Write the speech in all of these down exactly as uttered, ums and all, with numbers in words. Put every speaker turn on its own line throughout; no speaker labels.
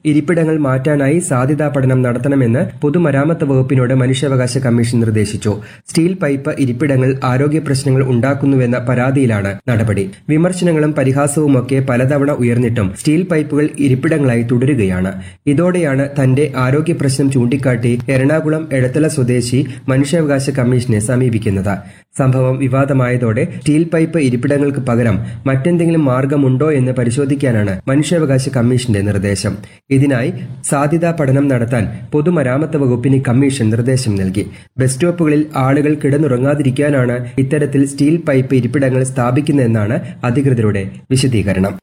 ഇരിപ്പിടങ്ങൾ മാറ്റാനായി സാധ്യതാ പഠനം നടത്തണമെന്ന് പൊതുമരാമത്ത് വകുപ്പിനോട് മനുഷ്യാവകാശ കമ്മീഷൻ നിർദ്ദേശിച്ചു. സ്റ്റീൽ പൈപ്പ് ഇരിപ്പിടങ്ങൾ ആരോഗ്യ പ്രശ്നങ്ങൾ ഉണ്ടാക്കുന്നുവെന്ന പരാതിയിലാണ് നടപടി. വിമർശനങ്ങളും പരിഹാസവുമൊക്കെ പലതവണ ഉയർന്നിട്ടും സ്റ്റീൽ പൈപ്പുകൾ ഇരിപ്പിടങ്ങളായി തുടരുകയാണ്. ഇതോടെയാണ് തന്റെ ആരോഗ്യ പ്രശ്നം ചൂണ്ടിക്കാട്ടി എറണാകുളം എടത്തല സ്വദേശി മനുഷ്യാവകാശ കമ്മീഷനെ സമീപിക്കുന്നത്. സംഭവം വിവാദമായതോടെ സ്റ്റീൽ പൈപ്പ് ഇരിപ്പിടങ്ങൾക്ക് പകരം മറ്റെന്തെങ്കിലും മാർഗമുണ്ടോ എന്ന് പരിശോധിക്കാനാണ് മനുഷ്യാവകാശ കമ്മീഷന്റെ നിർദ്ദേശം. ഇതിനായി സാധ്യതാ പഠനം നടത്താൻ പൊതുമരാമത്ത് വകുപ്പിന് കമ്മീഷൻ നിർദ്ദേശം നൽകി. ബസ് സ്റ്റോപ്പുകളിൽ ആളുകൾ കിടന്നുറങ്ങാതിരിക്കാനാണ് ഇത്തരത്തിൽ സ്റ്റീൽ പൈപ്പ് ഇരിപ്പിടങ്ങൾ സ്ഥാപിക്കുന്നതെന്നാണ് അധികൃതരുടെ വിശദീകരണം.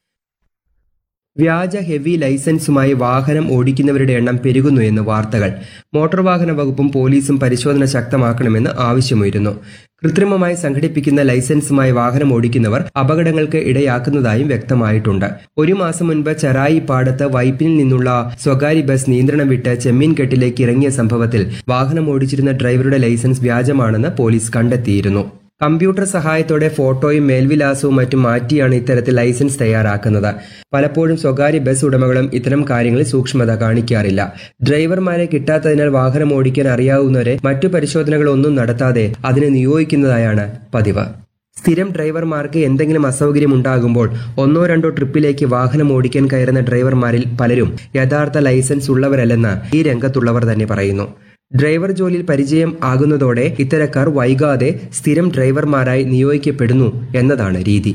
വ്യാജ ഹെവി ലൈസൻസുമായി വാഹനം ഓടിക്കുന്നവരുടെ എണ്ണം പെരുകുന്നു എന്ന് വാർത്തകൾ. മോട്ടോർ വാഹന വകുപ്പും പോലീസും പരിശോധന ശക്തമാക്കണമെന്ന് ആവശ്യമുയരുന്നു. കൃത്രിമമായി സംഘടിപ്പിക്കുന്ന ലൈസൻസുമായി വാഹനം ഓടിക്കുന്നവർ അപകടങ്ങൾക്ക് ഇടയാക്കുന്നതായും വ്യക്തമായിട്ടുണ്ട്. ഒരു മാസം മുൻപ് ചെറായി പാടത്ത് വൈപ്പിനിൽ നിന്നുള്ള സ്വകാര്യ ബസ് നിയന്ത്രണം വിട്ട് ചെമ്മീൻകെട്ടിലേക്ക് ഇറങ്ങിയ സംഭവത്തിൽ വാഹനം ഓടിച്ചിരുന്ന ഡ്രൈവറുടെ ലൈസൻസ് വ്യാജമാണെന്ന് പോലീസ് കണ്ടെത്തിയിരുന്നു. കമ്പ്യൂട്ടർ സഹായത്തോടെ ഫോട്ടോയും മേൽവിലാസവും മറ്റും മാറ്റിയാണ് ഇത്തരത്തിൽ ലൈസൻസ് തയ്യാറാക്കുന്നത്. പലപ്പോഴും സ്വകാര്യ ബസ് ഉടമകളും ഇത്തരം കാര്യങ്ങളിൽ സൂക്ഷ്മത കാണിക്കാറില്ല. ഡ്രൈവർമാരെ കിട്ടാത്തതിനാൽ വാഹനം ഓടിക്കാൻ അറിയാവുന്നവരെ മറ്റു പരിശോധനകളൊന്നും നടത്താതെ അതിന് നിയോഗിക്കുന്നതായാണ് പതിവ്. സ്ഥിരം ഡ്രൈവർമാർക്ക് എന്തെങ്കിലും അസൗകര്യം ഉണ്ടാകുമ്പോൾ ഒന്നോ രണ്ടോ ട്രിപ്പിലേക്ക് വാഹനം ഓടിക്കാൻ കയറുന്ന ഡ്രൈവർമാരിൽ പലരും യഥാർത്ഥ ലൈസൻസ് ഉള്ളവരല്ലെന്ന് ഈ രംഗത്തുള്ളവർ തന്നെ പറയുന്നു. ഡ്രൈവർ ജോലിയിൽ പരിചയം ആകുന്നതോടെ ഇത്തരക്കാർ വൈകാതെ സ്ഥിരം ഡ്രൈവർമാരായി നിയോഗിക്കപ്പെടുന്നു എന്നതാണ് രീതി.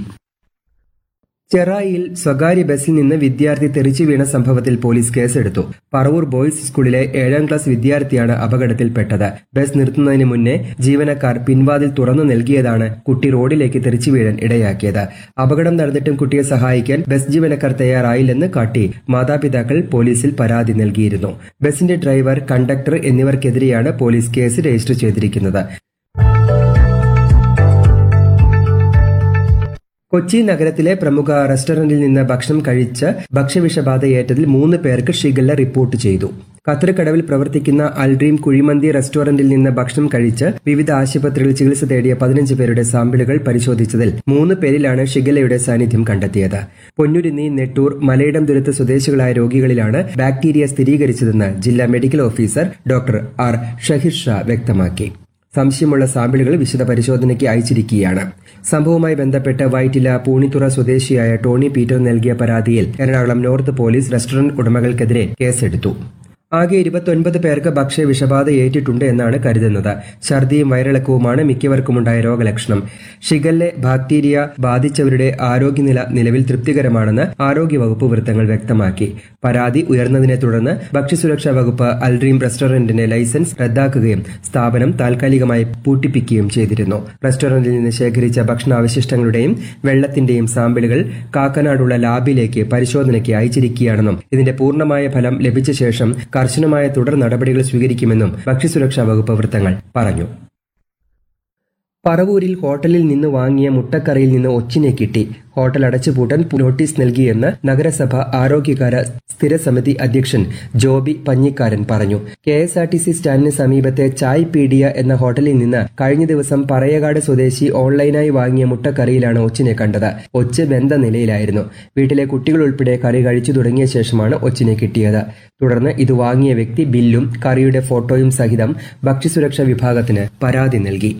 ചെറായിയിൽ സ്വകാര്യ ബസ്സിൽ നിന്ന് വിദ്യാർത്ഥി തെറിച്ചു വീണ സംഭവത്തിൽ പോലീസ് കേസെടുത്തു. പറവൂർ ബോയ്സ് സ്കൂളിലെ ഏഴാം ക്ലാസ് വിദ്യാർത്ഥിയാണ് അപകടത്തിൽപ്പെട്ടത്. ബസ് നിർത്തുന്നതിന് മുന്നേ ജീവനക്കാർ പിൻവാതിൽ തുറന്നു നൽകിയതാണ് കുട്ടി റോഡിലേക്ക് തെറിച്ചു വീഴാൻ ഇടയാക്കിയത്. അപകടം നടന്നിട്ടും കുട്ടിയെ സഹായിക്കാൻ ബസ് ജീവനക്കാർ തയ്യാറായില്ലെന്ന് കാട്ടി മാതാപിതാക്കൾ പോലീസിൽ പരാതി നൽകിയിരുന്നു. ബസിന്റെ driver, conductor എന്നിവർക്കെതിരെയാണ് police case register ചെയ്തിരിക്കുന്നത്. കൊച്ചി നഗരത്തിലെ പ്രമുഖ റെസ്റ്റോറന്റിൽ നിന്ന് ഭക്ഷണം കഴിച്ച് ഭക്ഷ്യവിഷബാധയേറ്റതിൽ മൂന്ന് പേർക്ക് ഷിഗല്ല റിപ്പോർട്ട് ചെയ്തു. കത്തരക്കടവിൽ പ്രവർത്തിക്കുന്ന അൽഡ്രീം കുഴിമന്തി റെസ്റ്റോറന്റിൽ നിന്ന് ഭക്ഷണം കഴിച്ച് വിവിധ ആശുപത്രികളിൽ ചികിത്സ തേടിയ പതിനഞ്ച് പേരുടെ സാമ്പിളുകൾ പരിശോധിച്ചതിൽ മൂന്ന് പേരിലാണ് ഷിഗല്ലയുടെ സാന്നിധ്യം കണ്ടെത്തിയത്. പൊന്നുരുന്നി, നെട്ടൂർ, മലയിടം ദുരത്ത് സ്വദേശികളായ രോഗികളിലാണ് ബാക്ടീരിയ സ്ഥിരീകരിച്ചതെന്ന് ജില്ലാ medical officer doctor R Shahir Shah വ്യക്തമാക്കി. സംശയമുള്ള സാമ്പിളുകൾ വിശദ പരിശോധനയ്ക്ക് അയച്ചിരിക്കുകയാണ്. സംഭവവുമായി ബന്ധപ്പെട്ട് വൈറ്റില പൂണിത്തുറ സ്വദേശിയായ ടോണി പീറ്റർ നൽകിയ പരാതിയിൽ എറണാകുളം നോർത്ത് പോലീസ് റെസ്റ്റോറന്റ് ഉടമകൾക്കെതിരെ കേസെടുത്തു. ആകെ ഇരുപത്തൊൻപത് പേർക്ക് ഭക്ഷ്യ വിഷബാധ ഏറ്റിട്ടുണ്ട് എന്നാണ് കരുതുന്നത്. ഛർദിയും വയറിളക്കവുമാണ് മിക്കവർക്കുമുണ്ടായ രോഗലക്ഷണം. ഷിഗല്ല ബാക്ടീരിയ ബാധിച്ചവരുടെ ആരോഗ്യനില നിലവിൽ തൃപ്തികരമാണെന്ന് ആരോഗ്യവകുപ്പ് വൃത്തങ്ങൾ വ്യക്തമാക്കി. പരാതി ഉയർന്നതിനെ തുടർന്ന് ഭക്ഷ്യസുരക്ഷാ വകുപ്പ് അൽഡ്രീം റെസ്റ്റോറന്റിന്റെ ലൈസൻസ് റദ്ദാക്കുകയും സ്ഥാപനം താൽക്കാലികമായി പൂട്ടിപ്പിക്കുകയും ചെയ്തിരുന്നു. റെസ്റ്റോറന്റിൽ നിന്ന് ശേഖരിച്ച ഭക്ഷണാവശിഷ്ടങ്ങളുടെയും വെള്ളത്തിന്റെയും സാമ്പിളുകൾ കാക്കനാടുള്ള ലാബിലേക്ക് പരിശോധനയ്ക്ക് അയച്ചിരിക്കുകയാണെന്നും ഇതിന്റെ പൂർണ്ണമായ ഫലം ലഭിച്ച ശേഷം കർശനമായ തുടർ നടപടികൾ സ്വീകരിക്കുമെന്നും ഭക്ഷ്യസുരക്ഷാ വകുപ്പ് വൃത്തങ്ങൾ പറഞ്ഞു. പറവൂരിൽ ഹോട്ടലിൽ നിന്ന് വാങ്ങിയ മുട്ടക്കറിയിൽ നിന്ന് ഒച്ചിനെ കിട്ടി. ഹോട്ടൽ അടച്ചുപൂട്ടാൻ നോട്ടീസ് നൽകിയെന്ന് നഗരസഭ ആരോഗ്യകാര്യ സ്ഥിരസമിതി അധ്യക്ഷൻ ജോബി പഞ്ഞിക്കാരൻ പറഞ്ഞു. K S R T C സ്റ്റാൻഡിന് സമീപത്തെ ചായ് പീഡിയ എന്ന ഹോട്ടലിൽ നിന്ന് കഴിഞ്ഞ ദിവസം പറയകാട് സ്വദേശി ഓൺലൈനായി വാങ്ങിയ മുട്ടക്കറിയിലാണ് ഒച്ചിനെ കണ്ടത്. ഒച്ച് വെന്ത നിലയിലായിരുന്നു. വീട്ടിലെ കുട്ടികൾ ഉൾപ്പെടെ കറി കഴിച്ചു തുടങ്ങിയ ശേഷമാണ് ഒച്ചിനെ കിട്ടിയത്. തുടർന്ന് ഇത് വാങ്ങിയ വ്യക്തി ബില്ലും കറിയുടെ ഫോട്ടോയും സഹിതം ഭക്ഷ്യസുരക്ഷാ വിഭാഗത്തിന് പരാതി നൽകി.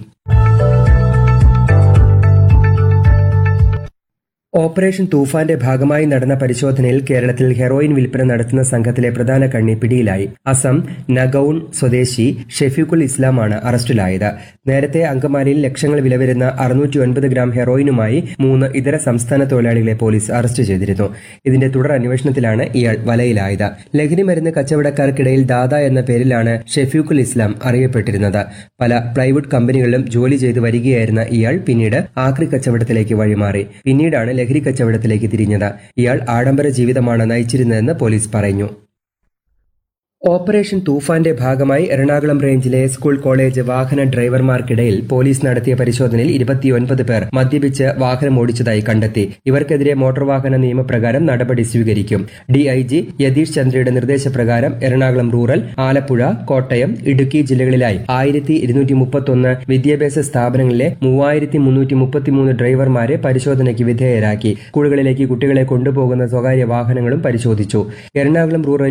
ഓപ്പറേഷൻ തൂഫാന്റെ ഭാഗമായി നടന്ന പരിശോധനയിൽ കേരളത്തിൽ ഹെറോയിൻ വിൽപ്പന നടത്തുന്ന സംഘത്തിലെ പ്രധാന കണ്ണി പിടിയിലായി. അസം നഗൌൺ സ്വദേശി ഷെഫീഖുൽ ഇസ്ലാമാണ് അറസ്റ്റിലായത്. നേരത്തെ അങ്കമാലിയിൽ ലക്ഷങ്ങൾ വില വരുന്ന അറുന്നൂറ്റി ഒൻപത് ഗ്രാം ഹെറോയിനുമായി മൂന്ന് ഇതര സംസ്ഥാന തൊഴിലാളികളെ പോലീസ് അറസ്റ്റ് ചെയ്തിരുന്നു. ഇതിന്റെ തുടർ അന്വേഷണത്തിലാണ് ഇയാൾ വലയിലായത്. ലഹരി മരുന്ന് കച്ചവടക്കാർക്കിടയിൽ ദാദ എന്ന പേരിലാണ് ഷെഫീഖുൽ ഇസ്ലാം അറിയപ്പെട്ടിരുന്നത്. പല പ്ലൈവുഡ് കമ്പനികളിലും ജോലി ചെയ്തു വരികയായിരുന്ന ഇയാൾ പിന്നീട് ആക്രി കച്ചവടത്തിലേക്ക് വഴിമാറി. പിന്നീടാണ് ലഹരി കച്ചവടത്തിലേക്ക് തിരിഞ്ഞത്. ഇയാൾ ആഡംബര ജീവിതമാണ് നയിച്ചിരുന്നതെന്ന് പോലീസ് പറഞ്ഞു. ഓപ്പറേഷൻ തൂഫാന്റെ ഭാഗമായി എറണാകുളം റേഞ്ചിലെ സ്കൂൾ, കോളേജ് വാഹന ഡ്രൈവർമാർക്കിടയിൽ പോലീസ് നടത്തിയ പരിശോധനയിൽ ഇരുപത്തിയൊൻപത് പേർ മദ്യപിച്ച് വാഹനം ഓടിച്ചതായി കണ്ടെത്തി. ഇവർക്കെതിരെ മോട്ടോർ വാഹന നിയമപ്രകാരം നടപടി സ്വീകരിക്കും. ഡിഐജി യതീഷ് ചന്ദ്രയുടെ നിർദ്ദേശപ്രകാരം എറണാകുളം റൂറൽ, ആലപ്പുഴ, കോട്ടയം, ഇടുക്കി ജില്ലകളിലായി ആയിരത്തി ഇരുന്നൂറ്റി മുപ്പത്തൊന്ന് വിദ്യാഭ്യാസ സ്ഥാപനങ്ങളിലെ മൂവായിരത്തി മുന്നൂറ്റി മുപ്പത്തിമൂന്ന് ഡ്രൈവർമാരെ പരിശോധനയ്ക്ക് വിധേയരാക്കി. സ്കൂളുകളിലേക്ക് കുട്ടികളെ കൊണ്ടുപോകുന്ന സ്വകാര്യ വാഹനങ്ങളും പരിശോധിച്ചു. എറണാകുളം റൂറൽ